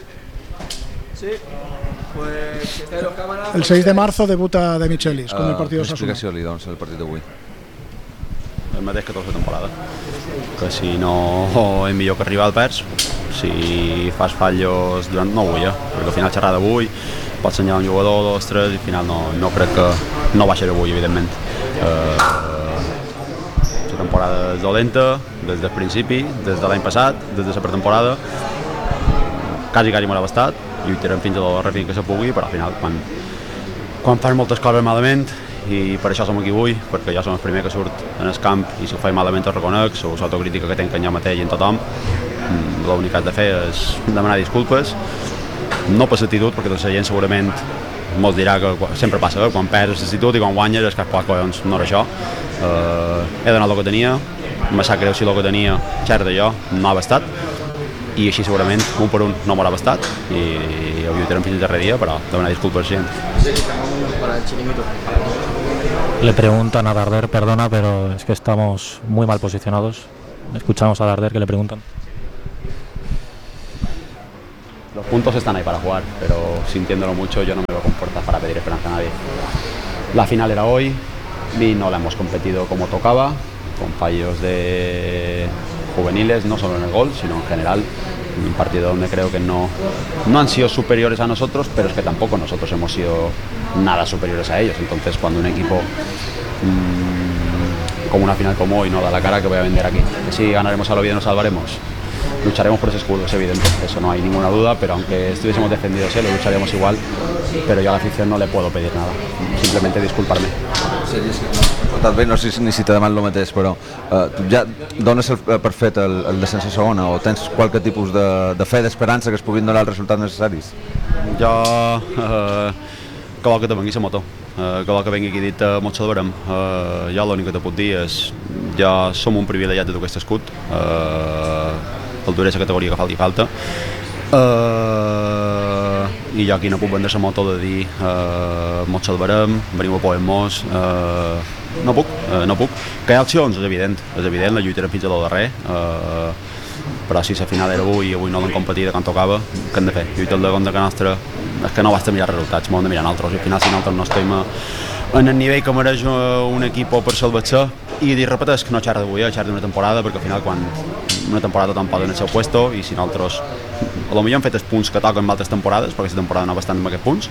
Sí, pues... El seis de marzo debuta de Michelis uh, con el partido Osasuna. Explicació-li, doncs, el partit d'avui. El mateix que tota la temporada. Que si no és millor que arribar al perds, si fas fallos durant... No avui, eh? Perquè al final xerrar d'avui pots assenyalar un jugador, dos, tres, i al final no, no crec que... No va ser avui, evidentment. Uh, La temporada és dolenta des del principi, des de l'any passat, des de la pretemporada. Quasi, quasi m'ha bastat. Lluitarem fins a la refina que se pugui, però al final, quan, quan fas moltes coses malament, i per això som aquí avui, perquè jo som el primer que surt en el camp i si ho faig malament ho reconec, l'autocrítica que tenc en jo mateix i en tothom, l'únic que has de fer és demanar disculpes, no per l'actitud, perquè tota la gent segurament molts dirà que sempre passa, eh? Quan perds l'institut i quan guanyes és que has posat collons, no era això. Uh, he donat el que tenia, me sap greu si el que tenia, xert d'allò, no ha bastat, i així segurament un per un no m'haurà bastat i, i ho lluitarem fins al darrer dia, però demanar disculpes gent. Le preguntan a Darder, perdona, pero es que estamos muy mal posicionados. Escuchamos a Darder que le preguntan. Los puntos están ahí para jugar, pero sintiéndolo mucho yo no me voy a comportar para pedir esperanza a nadie. La final era hoy y no la hemos competido como tocaba, con fallos de juveniles, no solo en el gol, sino en general. Un partido donde creo que no, no han sido superiores a nosotros, pero es que tampoco nosotros hemos sido nada superiores a ellos. Entonces, cuando un equipo mmm, como una final como hoy no da la cara, que voy a vender aquí. Que sí, ganaremos a lo bien, nos salvaremos. Lucharemos por ese escudo, es evidente, eso no hay ninguna duda, pero aunque estuviésemos defendidos, ¿eh? Lo lucharíamos igual, pero yo a la afición no le puedo pedir nada, simplemente disculparme. Sí, sí. També no sé ni si t'he demanat el mateix, però eh, ja dones el, per fet el, el descens a segona o tens qualque tipus de, de fe, d'esperança que es puguin donar els resultats necessaris? Jo, eh, que vol que te vengui la moto, eh, que vol que vengui aquí dit eh, molt salvarem. Eh, jo l'únic que te puc dir és, ja som un privilegiat de dur aquest escut, eh, el duré la categoria que falti falta, uh, i jo aquí no puc vendre la moto de dir uh, mos salvarem, venim a poder-mos, uh, no puc, uh, no puc. Que hi ha accions, és evident, és evident, la lluitarem fins a lo darrer, uh, però si la final era avui i avui no l'hem competit quan tocava, què hem de fer? Lluitar el de contra que nostra, és que no basta mirar resultats, m'ho hem de mirar nosaltres, i al final si nosaltres no estem en el nivell que mereix un equip per salvar-se, i dir, repeteix, que no xerra d'avui, eh, xerra d'una temporada, perquè al final quan una temporada tothom pot en el seu puesto, i si nosaltres a lo millor hem fet els punts que toquen en altres temporades, perquè aquesta temporada no va bastant amb aquests punts,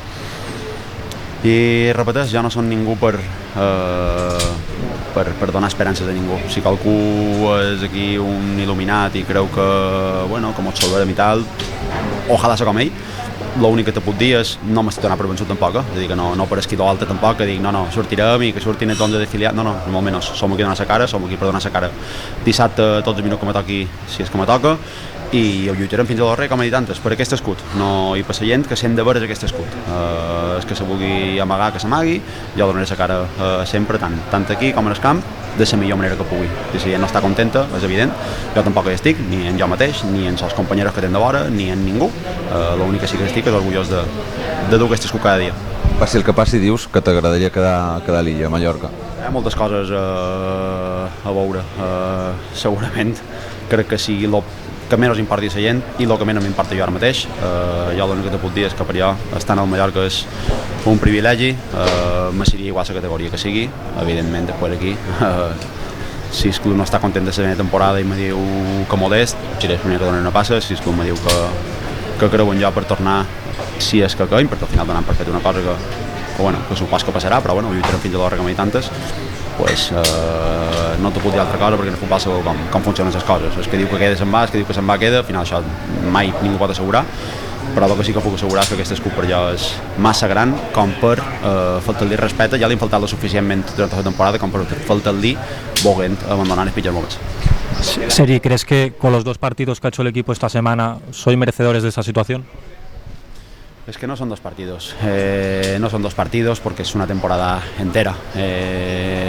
i repeteix, ja no són ningú per, eh, per, per donar esperances a ningú. Si qualcú és aquí un il·luminat i creu que, bueno, que mos salvarem i tal, ojalà ser com ell. L'únic que te puc dir és no m'estic donant per vençut tampoc, eh? És a dir, que no, no per esquitar altre tampoc, que dic no, no, sortirem i que surtin els onze d'afiliats, no, no, ni molt menys, som aquí a donar la cara, som aquí per donar la cara dissabte tots els minuts que me toqui, si és que me toca, i ho lluitarem fins a l'arrer, com he dit antes, per aquest escut, no hi passa gent que sent de veure aquest escut, uh, és que se vulgui amagar, que s'amagui, jo donaré la cara uh, sempre, tant, tant aquí com en el camp, de la millor manera que pugui. I si ella no està contenta, és evident, jo tampoc hi estic, ni en jo mateix, ni en els companys que tenen de vora, ni en ningú. Uh, L'únic que sí que estic és orgullós de, de dur aquest escut cada dia. Passi el que passi, dius que t'agradaria quedar, quedar a l'illa, a Mallorca? Hi ha moltes coses uh, a veure. Uh, segurament crec que sigui el que menys importa a la gent i el que menys m'importa jo ara mateix. Uh, jo l'únic que te puc dir és que per jo estar al Mallorca és un privilegi, uh, me seria igual la categoria que sigui, evidentment després aquí uh, si el club no està content de la meva temporada i me diu que modest, seré el primer que donaré una passa, si el club me diu que, que creu en jo per tornar, si és que coim, perquè al final donant per fet una cosa que, que, bueno, que supos que passarà, però bueno, lluitarem fins a l'hora com hi tantes, pues, uh, no t'ho puc dir altra cosa perquè en el futbol sabeu com, com funcionen les coses, és que diu que queda se'n va, és que diu que se'n va queda, al final això mai ningú pot assegurar, però el que sí que puc assegurar és que aquest escut per jo és massa gran com per eh, faltar-li respecte, ja li hem faltat lo suficientment durant la temporada com per faltar-li volent abandonar els pitjors moments. Seri, ¿crees que con los dos partidos que ha hecho el equipo esta semana sois merecedores de esa situación? Es que no son dos partidos, eh, no son dos partidos porque es una temporada entera. Eh,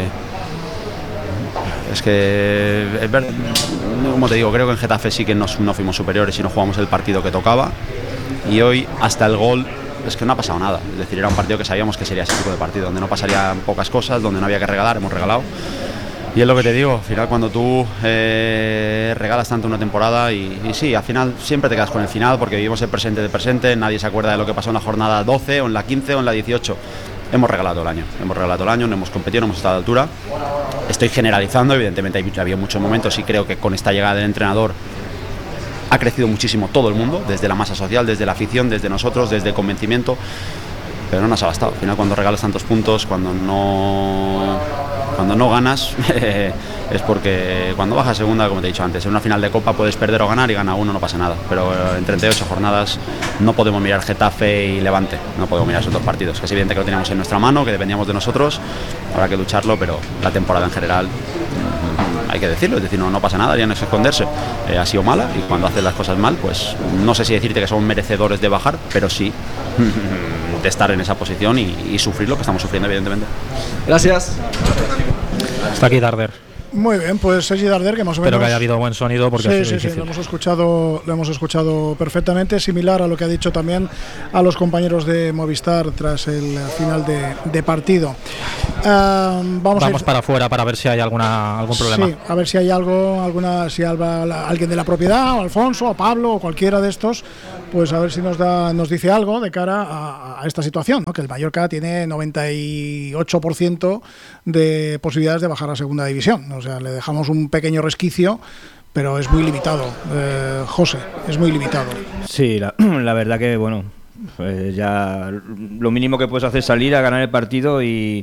es que, es ver, como te digo, creo que en Getafe sí que no, no fuimos superiores y no jugamos el partido que tocaba. Y hoy hasta el gol es que no ha pasado nada, es decir, era un partido que sabíamos que sería ese tipo de partido, donde no pasarían pocas cosas, donde no había que regalar, hemos regalado. Y es lo que te digo, al final cuando tú eh, regalas tanto una temporada y, y sí, al final siempre te quedas con el final porque vivimos el presente de presente, nadie se acuerda de lo que pasó en la jornada doce o en la quince o en la dieciocho. Hemos regalado el año, hemos regalado el año, no hemos competido, no hemos estado a la altura. Estoy generalizando, evidentemente había muchos momentos y creo que con esta llegada del entrenador ha crecido muchísimo todo el mundo, desde la masa social, desde la afición, desde nosotros, desde el convencimiento, pero no nos ha bastado. Al final cuando regalas tantos puntos, cuando no, cuando no ganas, es porque cuando bajas a segunda, como te he dicho antes, en una final de Copa puedes perder o ganar y gana uno, no pasa nada, pero en treinta y ocho jornadas no podemos mirar Getafe y Levante, no podemos mirar esos dos partidos, que es evidente que lo teníamos en nuestra mano, que dependíamos de nosotros, habrá que lucharlo, pero la temporada en general hay que decirlo, es decir, no, no pasa nada, ya no es esconderse, eh, ha sido mala y cuando haces las cosas mal, pues no sé si decirte que somos merecedores de bajar, pero sí estar en esa posición y, y sufrir lo que estamos sufriendo, evidentemente. Gracias. Está aquí Darder. Muy bien, pues Sergi Darder, que más o menos... Espero que haya habido buen sonido porque sí, es sí, difícil. sí, lo hemos escuchado, lo hemos escuchado perfectamente, similar a lo que ha dicho también a los compañeros de Movistar tras el final de, de partido. Uh, vamos vamos a ir, para afuera para ver si hay alguna algún problema. Sí, a ver si hay algo, alguna, si alba, alguien de la propiedad, o Alfonso, o Pablo, o cualquiera de estos, pues a ver si nos da, nos dice algo de cara a, a esta situación, ¿no? Que el Mallorca tiene noventa y ocho por ciento de posibilidades de bajar a segunda división. O sea, le dejamos un pequeño resquicio, pero es muy limitado, eh, José, es muy limitado. Sí, la, la verdad que, bueno, pues ya lo mínimo que puedes hacer es salir a ganar el partido y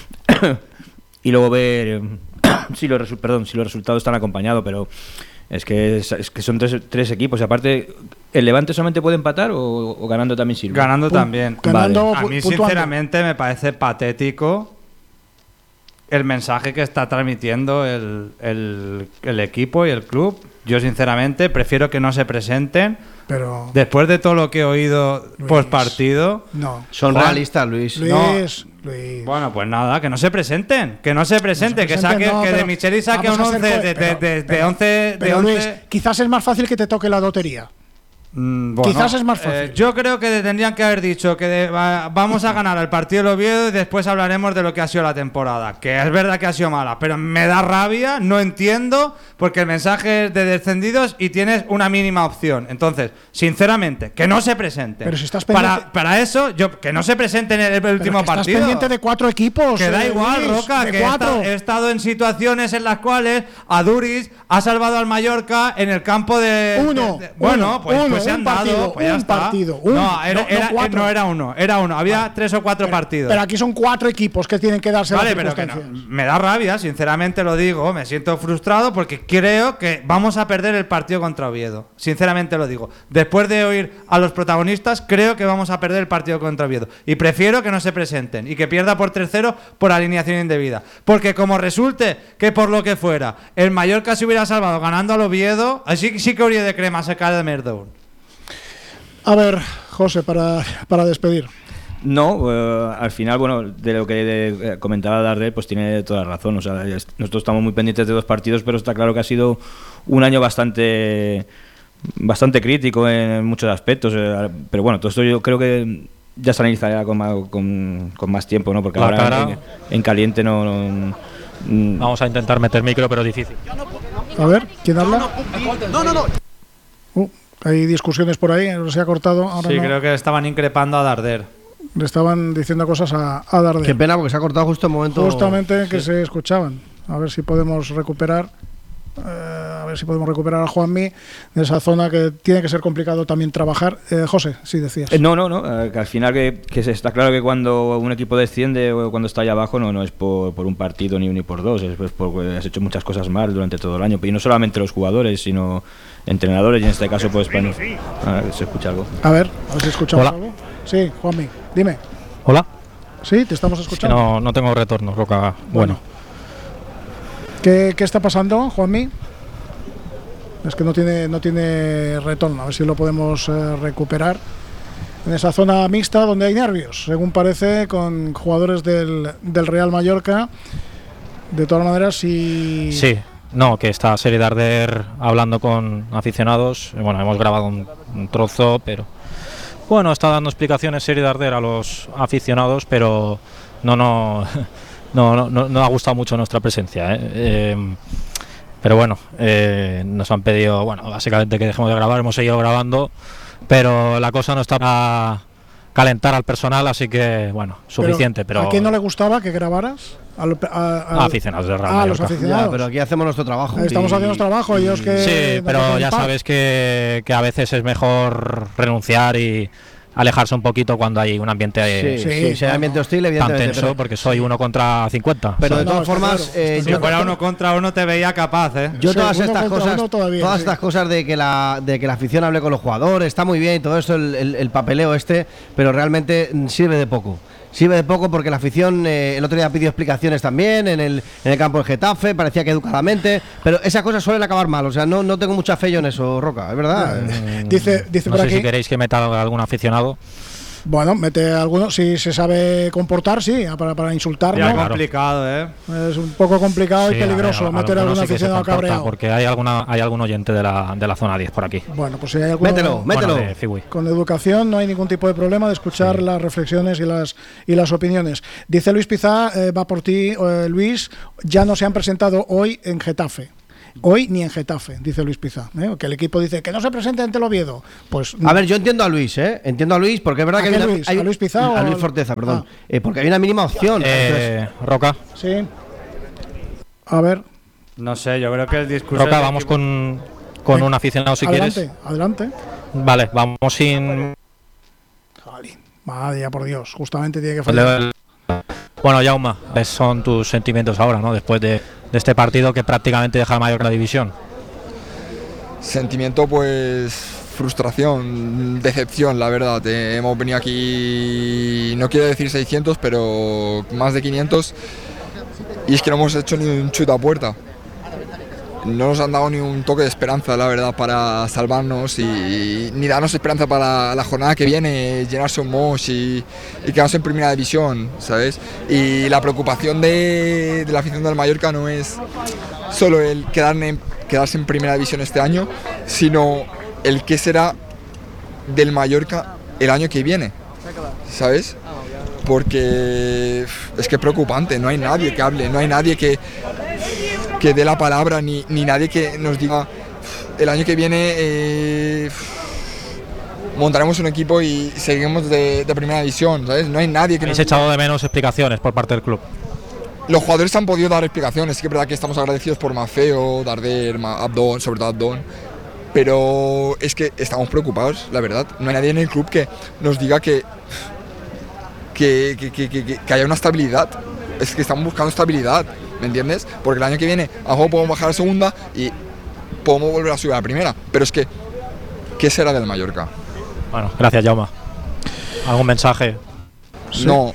y luego ver si los, perdón, si los resultados están acompañados, pero es que, es, es que son tres, tres equipos y aparte, ¿el Levante solamente puede empatar o, o ganando también sirve? Ganando también. Ganando, vale. A mí sinceramente me parece patético el mensaje que está transmitiendo el, el, el equipo y el club. Yo sinceramente prefiero que no se presenten. Pero después de todo lo que he oído post partido, no. Son Juan, realistas, Luis. Luis, no. Luis. Bueno, pues nada, que no se presenten, que no se presenten, no se presenten que saque no, que pero de Micheli saque un once de, de, de, de once, pero de Luis, once. Quizás es más fácil que te toque la lotería. Mm, bueno, Quizás es más fácil. Eh, yo creo que tendrían que haber dicho que de, va, vamos a ganar el partido del Oviedo y después hablaremos de lo que ha sido la temporada. Que es verdad que ha sido mala, pero me da rabia, no entiendo, porque el mensaje es de descendidos y tienes una mínima opción. Entonces, sinceramente, que no se presenten. Pero si estás pendiente... para, para eso, yo que no se presenten en el, el último estás partido. Estás pendiente de cuatro equipos. Que da eh, igual, Luis, Roca, de que he estado, he estado en situaciones en las cuales Aduriz ha salvado al Mallorca en el campo de... Uno. de, de, bueno, uno, pues, uno, pues se han un partido, dado. Pues ya un está. partido. Un, no, era, no, era, no, no era uno, era uno. Había vale. tres o cuatro pero, partidos. Pero aquí son cuatro equipos que tienen que darse vale, las pero que no, circunstancias. me da rabia, sinceramente lo digo. Me siento frustrado porque creo que vamos a perder el partido contra Oviedo. Sinceramente lo digo. Después de oír a los protagonistas, creo que vamos a perder el partido contra Oviedo. Y prefiero que no se presenten y que pierda por tres cero por alineación indebida. Porque como resulte que por lo que fuera, el Mallorca se hubiera salvado ganando al Oviedo, así sí que habría de crema sacar de Merdown. A ver, José, para, para despedir. No, uh, al final, bueno, de lo que de, eh, comentaba Darder, pues tiene toda la razón. O sea, es, nosotros estamos muy pendientes de dos partidos, pero está claro que ha sido un año bastante bastante crítico en muchos aspectos. Eh, pero bueno, todo esto yo creo que ya se analizará con más, con, con más tiempo, ¿no? Porque la ahora cara, en, en caliente no, no, no... Vamos a intentar meter micro, pero difícil. A ver, ¿quién habla? No, no, no. Uh, hay discusiones por ahí, se ha cortado. Ahora sí, no. Creo que estaban increpando a Darder. Le estaban diciendo cosas a, a Darder. Qué pena, porque se ha cortado justo en el momento. Justamente sí. que se escuchaban. A ver si podemos recuperar. Eh, a ver si podemos recuperar a Juanmi de esa zona que tiene que ser complicado también trabajar. Eh, José, sí decías. Eh, no, no, no. Eh, que al final que, que está claro que cuando un equipo desciende o cuando está allá abajo no, no es por, por un partido ni, ni por dos, es pues porque has hecho muchas cosas mal durante todo el año. Y no solamente los jugadores, sino entrenadores y en este caso pues bueno, a ver, se escucha algo. A ver, a ver si escuchamos Hola. algo. Sí, Juanmi, dime. Hola. Sí, te estamos escuchando. Es que no, no tengo retorno, Roca. Bueno. bueno. ¿Qué, ¿Qué está pasando, Juanmi? Es que no tiene, no tiene retorno. A ver si lo podemos eh, recuperar. En esa zona mixta donde hay nervios, según parece, con jugadores del, del Real Mallorca. De todas maneras, si... Sí, no, que está Sergi Darder hablando con aficionados. Bueno, hemos grabado un, un trozo, pero... Bueno, está dando explicaciones Sergi Darder a los aficionados, pero no, no, no, no, no, no ha gustado mucho nuestra presencia, ¿eh? Eh, pero bueno, eh, nos han pedido, bueno, básicamente que dejemos de grabar, hemos seguido grabando, pero la cosa no está para calentar al personal, así que bueno, suficiente. Pero, pero ¿a quién no le gustaba que grabaras? A, a, a, a aficionados de Real ah, los aficionados. Ya, pero aquí hacemos nuestro trabajo. Estamos y, haciendo nuestro trabajo. Ellos que sí, pero ya sabes que, que a veces es mejor renunciar y alejarse un poquito cuando hay un ambiente, sí, sí, sí, si hay ambiente hostil, evidentemente, tan tenso, pero, porque soy uno contra cincuenta. Pero ¿sabes? de todas no, formas, claro, eh, si yo, fuera uno contra uno te veía capaz, ¿eh? Yo sí, todas estas cosas, todavía, todas sí. estas cosas de que la de que la afición hable con los jugadores está muy bien y todo eso, el, el, el papeleo este, pero realmente sirve de poco. Sirve de poco porque la afición eh, el otro día pidió explicaciones también en el, en el campo de Getafe, parecía que educadamente, pero esas cosas suelen acabar mal, o sea, no, no tengo mucha fe yo en eso, Roca, es verdad. Eh, dice dice no por sé aquí. si queréis que meta algún aficionado. Bueno, mete a algunos, si se sabe comportar, sí, para, para insultar, ya ¿no? Es complicado, ¿eh? Es un poco complicado Sí, y peligroso hay- meter a algún algunos sí que se aficionado comportan, cabreado. porque hay alguna hay algún oyente de la, de la zona diez por aquí. Bueno, pues si hay alguno Mételo, mételo. Bueno, de Fiwi. con educación no hay ningún tipo de problema de escuchar las reflexiones y las y las opiniones. Dice Luis Pizá, eh, va por ti, eh, Luis, ya no se han presentado hoy en Getafe. Hoy ni en Getafe, dice Luis Pizá. ¿eh? Que el equipo dice que no se presente ante el Oviedo. Pues A ver, yo entiendo a Luis, ¿eh? Entiendo a Luis, porque es verdad ¿A que qué hay una, Luis? hay- ¿A Luis Pizá o a Luis al- Forteza, perdón. Ah. Eh, porque hay una mínima opción. Eh, Roca. Sí. A ver. No sé, yo creo que el discurso. Roca, del vamos equipo- con, con un aficionado si adelante, quieres. adelante. Vale, vamos sin. Vaya, por Dios, justamente tiene que fallar. Bueno, Jauma, ¿cuáles son tus sentimientos ahora, ¿no? Después de, de este partido que prácticamente deja al Mallorca en la división. Sentimiento, pues, frustración, decepción, la verdad. Eh, hemos venido aquí, no quiero decir seiscientos, pero más de quinientos, y es que no hemos hecho ni un chute a puerta. No nos han dado ni un toque de esperanza, la verdad, para salvarnos y ni darnos esperanza para la jornada que viene, llenarse un mosh y, y quedarnos en primera división, ¿sabes? Y la preocupación de, de la afición del Mallorca no es solo el quedarme en- quedarse en primera división este año, sino el qué será del Mallorca el año que viene, ¿sabes? Porque uf, es que es preocupante, no hay nadie que hable, no hay nadie que, que dé la palabra, ni, ni nadie que nos diga "Uf, el año que viene eh, uf, montaremos un equipo y seguimos de, de primera división", ¿sabes? No hay nadie que ¿Habéis nos diga. echado de menos explicaciones por parte del club? Los jugadores han podido dar explicaciones, sí que es verdad que estamos agradecidos por Mafeo, Darder, Ma- Abdón, sobre todo Abdón, pero es que estamos preocupados, la verdad. No hay nadie en el club que nos diga que, que, que, que, que- que haya una estabilidad. Es que estamos buscando estabilidad, ¿me entiendes? Porque el año que viene a lo mejor podemos bajar a segunda y podemos volver a subir a la primera, pero es que, ¿qué será del Mallorca? Bueno, gracias, Jauma. ¿Algún mensaje? No,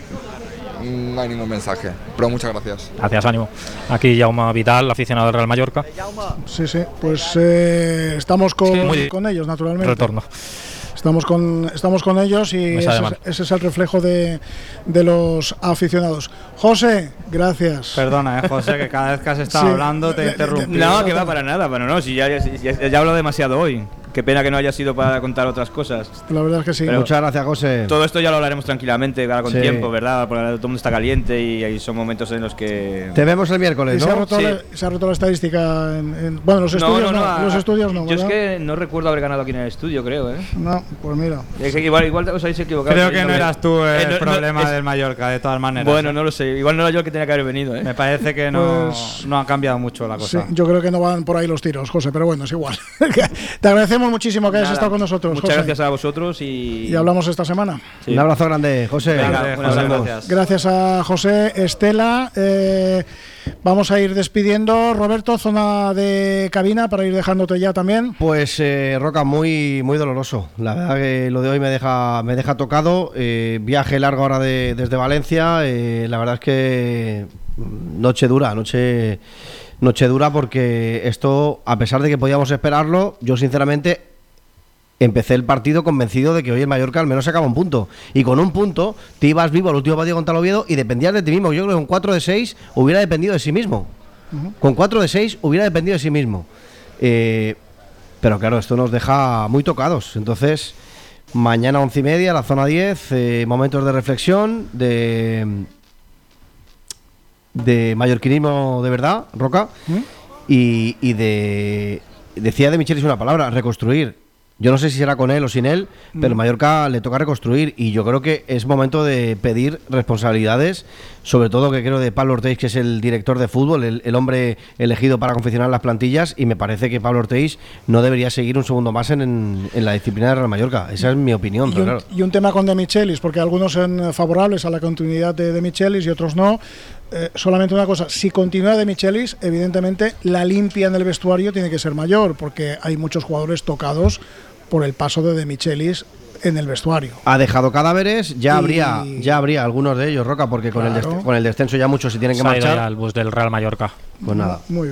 no hay ningún mensaje, pero muchas gracias. Gracias, ánimo. Aquí Jauma Vidal, aficionado del Real Mallorca. Sí, sí, pues eh, estamos con, Sí, muy- con ellos, naturalmente. Retorno. Estamos con, estamos con ellos y Me ese, sabe es- mal. ese es el reflejo de, de los aficionados. José, gracias. Perdona, eh, José, que cada vez que has estado Sí. hablando te he interrumpido. No, que va para nada, pero no, si ya, ya, ya, ya he hablado demasiado hoy. Qué pena que no haya sido para contar otras cosas. La verdad es que sí. Pero Muchas gracias, José. todo esto ya lo hablaremos tranquilamente, ahora con Sí. tiempo, ¿verdad? Porque ahora todo el mundo está caliente y, y son momentos en los que... Te vemos el miércoles, Y se, ha ¿no? roto Sí. la, se ha roto la estadística en, en- bueno, los estudios no, a- los estudios no, Yo es ¿verdad? que no recuerdo haber ganado aquí en el estudio, creo, ¿eh? No, pues mira. Es que igual, igual os habéis equivocado. Creo que no me- eras tú el Eh, no- no, problema es- del Mallorca, de todas maneras. Bueno, no lo sé. Igual no era yo el que tenía que haber venido, ¿eh? Me parece que no, Pues- no ha cambiado mucho la Sí, cosa. yo creo que no van por ahí los tiros, José, pero bueno, es igual. Te agradecemos muchísimo que hayas Nada, estado con nosotros, Muchas José. gracias a vosotros y... Y hablamos esta semana. Sí. Un abrazo grande, José. Venga, Vale, buenas José, tardes. gracias. Gracias a José, Estela. eh, vamos a ir despidiendo. Roberto, zona de cabina para ir dejándote ya también. Pues eh, Roca, muy muy doloroso. La verdad que lo de hoy me deja me deja tocado. Eh, viaje largo ahora de- desde Valencia. eh, la verdad es que mm, noche dura, noche noche dura porque esto, a pesar de que podíamos esperarlo, yo sinceramente empecé el partido convencido de que hoy el Mallorca al menos sacaba un punto. Y con un punto te ibas vivo al último partido contra el Oviedo y dependías de ti mismo. Yo creo que con cuatro de seis hubiera dependido de sí mismo. Con cuatro de seis hubiera dependido de sí mismo. Eh, pero claro, esto nos deja muy tocados. Entonces, mañana once y media, la zona diez, eh, momentos de reflexión, de, de mallorquinismo de verdad, Roca, y, y de... Decía de Michelis una palabra, reconstruir. Yo no sé si será con él o sin él, pero Mm. Mallorca le toca reconstruir y yo creo que es momento de pedir responsabilidades, sobre todo que creo de Pablo Ortiz, que es el director de fútbol, el, el hombre elegido para confeccionar las plantillas, y me parece que Pablo Ortiz no debería seguir un segundo más en, en, en la disciplina de Real Mallorca. Esa es mi opinión, Y pero un, claro. y un tema con De Michelis, porque algunos son favorables a la continuidad de De Michelis y otros no. Eh, solamente una cosa, si continúa De Michelis, evidentemente la limpia en el vestuario tiene que ser mayor, porque hay muchos jugadores tocados por el paso de De Michelis en el vestuario. Ha dejado cadáveres, ya Y- habría ya habría algunos de ellos, Roca, porque con, el Claro. des- con el descenso ya muchos se tienen que Se ha ido marchar. ya al bus del Real Mallorca. Pues nada. Muy bien.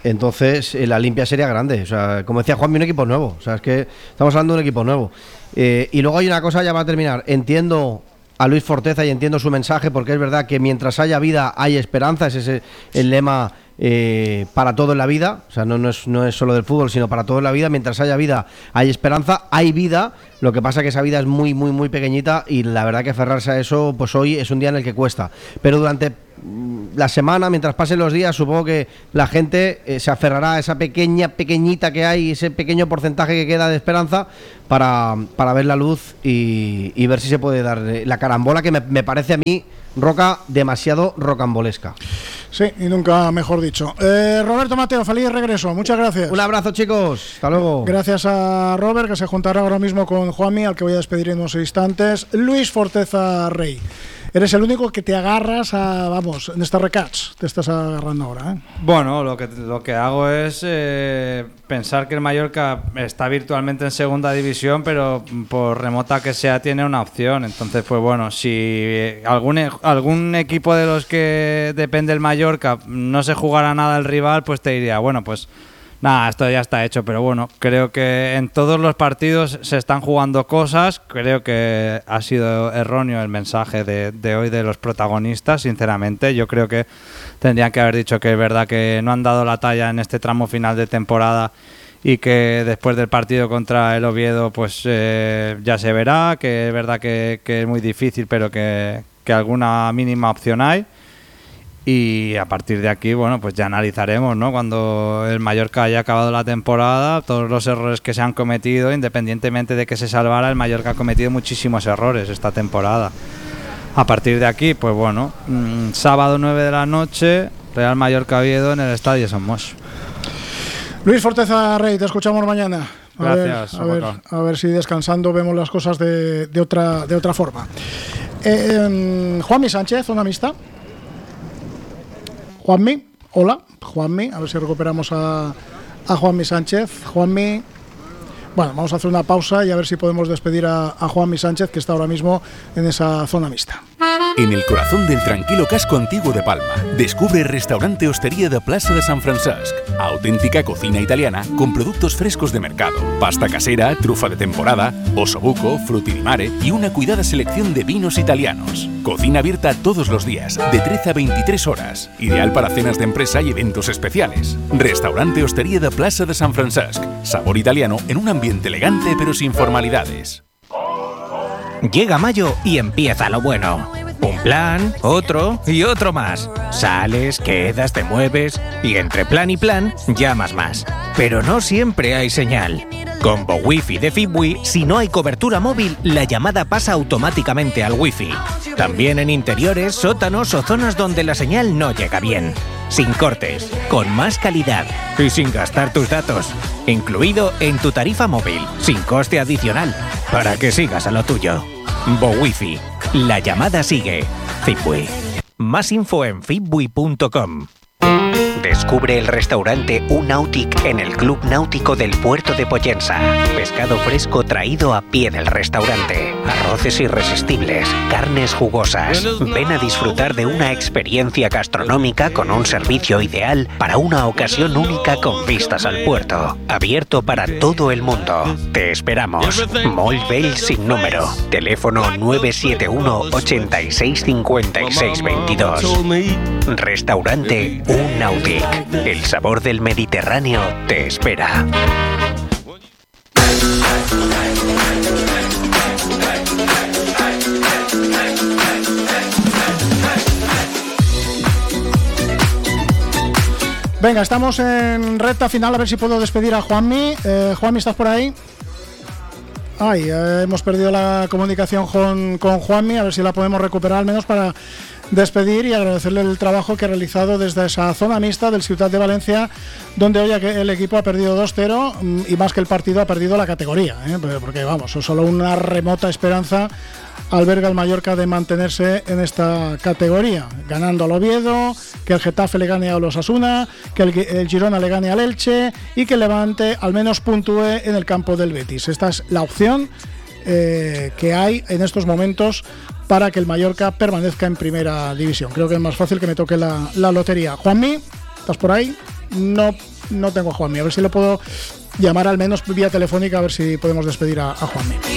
entonces eh, la limpia sería grande. O sea, como decía Juanmi, un equipo nuevo. O sea, es que estamos hablando de un equipo nuevo. Eh, y luego hay una cosa, ya va a terminar. Entiendo a Luis Forteza y entiendo su mensaje, porque es verdad que mientras haya vida hay esperanza. Ese es el lema eh, para todo en la vida. O sea, no, no, es, no es solo del fútbol, sino para todo en la vida. Mientras haya vida hay esperanza, hay vida. Lo que pasa es que esa vida es muy, muy, muy pequeñita, y la verdad que aferrarse a eso, pues hoy es un día en el que cuesta. Pero durante la semana, mientras pasen los días, supongo que la gente eh, se aferrará a esa pequeña, pequeñita que hay, ese pequeño porcentaje que queda de esperanza para, para ver la luz y, y ver si se puede dar la carambola que me, me parece a mí, Roca, demasiado rocambolesca. Sí, y nunca mejor dicho. Eh, Roberto Mateo, feliz regreso. Muchas gracias. Un abrazo, chicos. Hasta luego. Gracias a Robert, que se juntará ahora mismo con Juanmi, al que voy a despedir en unos instantes. Luis Forteza Rey. Eres el único que te agarras a, vamos, en esta recatch, te estás agarrando ahora, ¿eh? Bueno, lo que, lo que hago es eh, pensar que el Mallorca está virtualmente en segunda división, pero por remota que sea tiene una opción. Entonces, pues bueno, si algún, algún equipo de los que depende el Mallorca no se jugara nada el rival, pues te diría, bueno, pues nada, esto ya está hecho. Pero bueno, creo que en todos los partidos se están jugando cosas. Creo que ha sido erróneo el mensaje de, de hoy de los protagonistas, sinceramente. Yo creo que tendrían que haber dicho que es verdad que no han dado la talla en este tramo final de temporada, y que después del partido contra el Oviedo pues eh, ya se verá, que es verdad que, que es muy difícil, pero que, que alguna mínima opción hay. Y a partir de aquí, bueno, pues ya analizaremos, ¿no? Cuando el Mallorca haya acabado la temporada, todos los errores que se han cometido, independientemente de que se salvara, el Mallorca ha cometido muchísimos errores esta temporada. A partir de aquí, pues bueno, mmm, sábado nueve de la noche, Real Mallorca Oviedo en el Estadio Somos. Luis Forteza Rey, te escuchamos mañana. A Gracias. Ver, a, ver, a ver si descansando vemos las cosas de, de, otra, de otra forma. Eh, eh, Juanmi Sánchez, zona mixta. Juanmi, hola, Juanmi, a ver si recuperamos a, a Juanmi Sánchez. Juanmi, bueno, vamos a hacer una pausa y a ver si podemos despedir a, a Juanmi Sánchez, que está ahora mismo en esa zona mixta. En el corazón del tranquilo casco antiguo de Palma, descubre el restaurante Hostería de Plaza de San Francesc. Auténtica cocina italiana con productos frescos de mercado, pasta casera, trufa de temporada, osobuco, frutti di mare y una cuidada selección de vinos italianos. Cocina abierta todos los días, de trece a veintitrés horas. Ideal para cenas de empresa y eventos especiales. Restaurante Hostería de Plaza de San Francesc. Sabor italiano en un ambiente elegante pero sin formalidades. Llega mayo y empieza lo bueno. Un plan, otro y otro más. Sales, quedas, te mueves y entre plan y plan llamas más. Pero no siempre hay señal. Con BoWiFi de Fibwi, si no hay cobertura móvil, la llamada pasa automáticamente al Wi-Fi. También en interiores, sótanos o zonas donde la señal no llega bien. Sin cortes, con más calidad y sin gastar tus datos. Incluido en tu tarifa móvil, sin coste adicional, para que sigas a lo tuyo. BoWiFi. La llamada sigue. Fibwi. Más info en fibwi punto com. Descubre el restaurante Unautic en el Club Náutico del Puerto de Pollensa. Pescado fresco traído a pie del restaurante. Arroces irresistibles, carnes jugosas. Ven a disfrutar de una experiencia gastronómica con un servicio ideal para una ocasión única con vistas al puerto. Abierto para todo el mundo. Te esperamos. Molt Bell sin número. Teléfono nueve siete uno, ochenta y seis, cincuenta y seis, veintidós. Restaurante Unautic. El sabor del Mediterráneo te espera. Venga, estamos en recta final, a ver si puedo despedir a Juanmi. Eh, Juanmi, ¿estás por ahí? Ay, eh, hemos perdido la comunicación con, con Juanmi, a ver si la podemos recuperar al menos para despedir y agradecerle el trabajo que ha realizado desde esa zona mixta del Ciutat de Valencia, donde hoy el equipo ha perdido dos cero y más que el partido ha perdido la categoría, ¿eh? Porque vamos, solo una remota esperanza alberga el Mallorca de mantenerse en esta categoría, ganando al Oviedo, que el Getafe le gane a los Osasuna, que el, el Girona le gane al Elche y que el Levante al menos puntúe en el campo del Betis. Esta es la opción eh, que hay en estos momentos para que el Mallorca permanezca en primera división. Creo que es más fácil que me toque la, la lotería. Juanmi, ¿estás por ahí? No no tengo a Juanmi. A ver si le puedo llamar al menos vía telefónica, a ver si podemos despedir a, a Juanmi.